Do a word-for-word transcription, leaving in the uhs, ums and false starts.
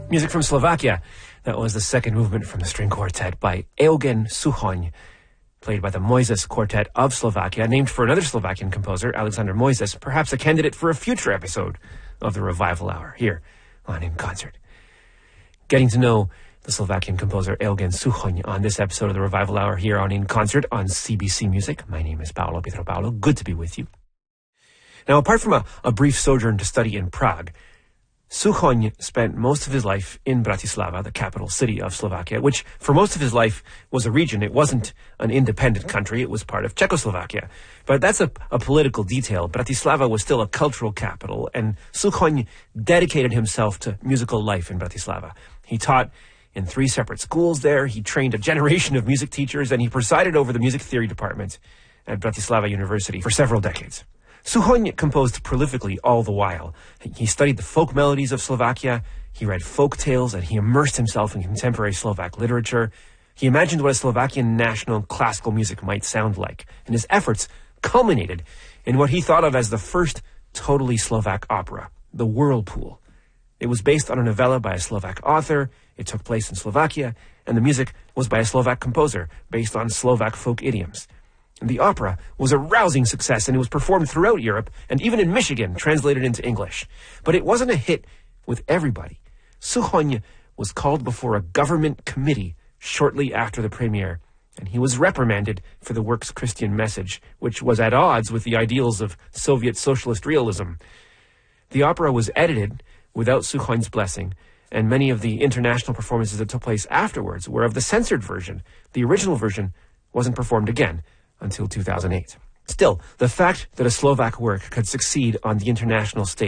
Music from Slovakia. That was the second movement from the string quartet by Eugen Suchoň, played by the Mojzes Quartet of Slovakia, named for another Slovakian composer, Alexander Mojzes, perhaps a candidate for a future episode of the Revival Hour here on In Concert. Getting to know the Slovakian composer Eugen Suchoň on this episode of the Revival Hour here on In Concert on C B C Music. My name is Paolo Pietropaolo. Good to be with you. Now, apart from a, a brief sojourn to study in Prague, Suchoň spent most of his life in Bratislava, the capital city of Slovakia, which for most of his life was a region. It wasn't an independent country. It was part of Czechoslovakia. But that's a, a political detail. Bratislava was still a cultural capital, and Suchoň dedicated himself to musical life in Bratislava. He taught in three separate schools there. He trained a generation of music teachers, and he presided over the music theory department at Bratislava University for several decades. Suchoň composed prolifically all the while. He studied the folk melodies of Slovakia, he read folk tales, and he immersed himself in contemporary Slovak literature. He imagined what a Slovakian national classical music might sound like, and his efforts culminated in what he thought of as the first totally Slovak opera, The Whirlpool. It was based on a novella by a Slovak author, it took place in Slovakia, and the music was by a Slovak composer based on Slovak folk idioms. The opera was a rousing success, and it was performed throughout Europe, and even in Michigan, translated into English. But it wasn't a hit with everybody. Suchoň was called before a government committee shortly after the premiere, and he was reprimanded for the work's Christian message, which was at odds with the ideals of Soviet socialist realism. The opera was edited without Suchoň's blessing, and many of the international performances that took place afterwards were of the censored version. The original version wasn't performed again until two thousand eight. Still, the fact that a Slovak work could succeed on the international stage